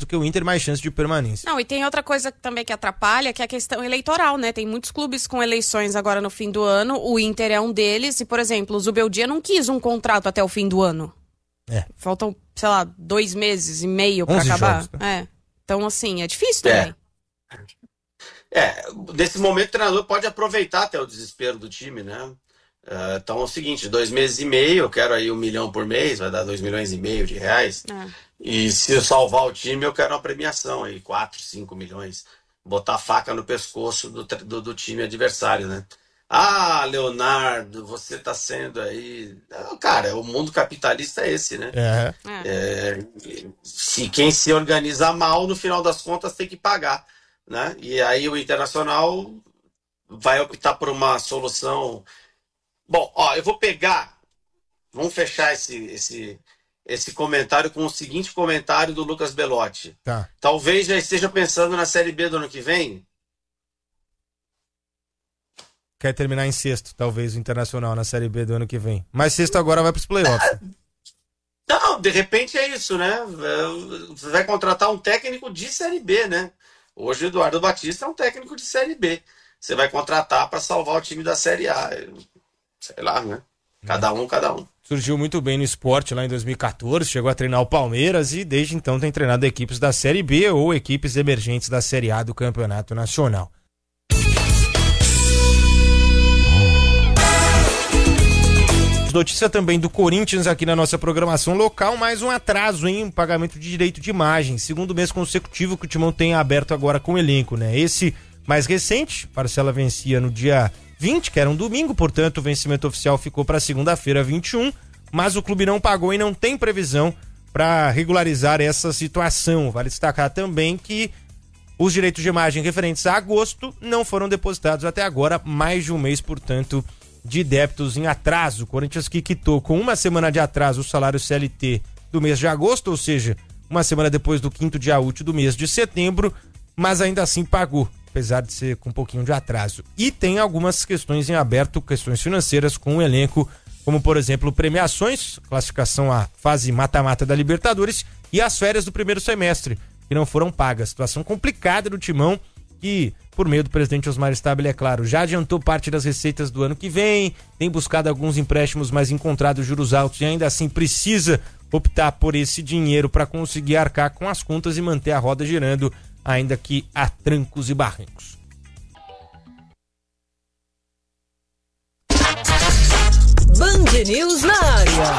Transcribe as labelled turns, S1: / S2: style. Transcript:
S1: do que o Inter, mais chance de permanência.
S2: Não, e tem outra coisa também que atrapalha, que é a questão eleitoral, né? Tem muitos clubes com eleições agora no fim do ano, o Inter é um deles, e, por exemplo, o Zubeldia não quis um contrato até o fim do ano. Faltam, sei lá, 2 meses e meio pra acabar.
S1: Jogos, né?
S2: Então, assim, é difícil também.
S3: Nesse momento o treinador pode aproveitar até o desespero do time, né? Então é o seguinte, 2 meses e meio, eu quero aí 1 milhão por mês, vai dar 2,5 milhões de reais. E se eu salvar o time, eu quero uma premiação aí, 4, 5 milhões. Botar a faca no pescoço do time adversário, né? Ah, Leonardo, você tá sendo aí... Não, cara, o mundo capitalista é esse, né? Se quem se organiza mal, no final das contas tem que pagar, né? E aí o Internacional vai optar por uma solução... Bom, eu vou pegar... Vamos fechar esse comentário com o seguinte comentário do Lucas Belotti.
S1: Tá.
S3: Talvez já esteja pensando na Série B do ano que vem.
S1: Quer terminar em sexto, talvez, o Internacional na Série B do ano que vem. Mas sexto agora vai pros playoffs.
S3: Não, de repente é isso, né? Você vai contratar um técnico de Série B, né? Hoje o Eduardo Batista é um técnico de Série B. Você vai contratar para salvar o time da Série A. Sei lá, né? Cada um.
S1: Surgiu muito bem no esporte lá em 2014, chegou a treinar o Palmeiras e desde então tem treinado equipes da Série B ou equipes emergentes da Série A do Campeonato Nacional. Notícia também do Corinthians aqui na nossa programação local, mais um atraso em pagamento de direito de imagem, segundo mês consecutivo que o Timão tem aberto agora com o elenco, né? Esse mais recente, parcela vencia no dia 20, que era um domingo, portanto o vencimento oficial ficou para segunda-feira 21, mas o clube não pagou e não tem previsão para regularizar essa situação. Vale destacar também que os direitos de imagem referentes a agosto não foram depositados até agora, mais de um mês, portanto, de débitos em atraso. O Corinthians que quitou com uma semana de atraso o salário CLT do mês de agosto, ou seja, uma semana depois do 5º dia útil do mês de setembro, mas ainda assim pagou, apesar de ser com um pouquinho de atraso. E tem algumas questões em aberto, questões financeiras com o elenco, como por exemplo premiações, classificação à fase mata-mata da Libertadores e as férias do primeiro semestre, que não foram pagas. Situação complicada do Timão, que, por meio do presidente Osmar Stabile, é claro, já adiantou parte das receitas do ano que vem, tem buscado alguns empréstimos, mas encontrado juros altos e ainda assim precisa optar por esse dinheiro para conseguir arcar com as contas e manter a roda girando, ainda que a trancos e barrancos.
S4: Band News na área.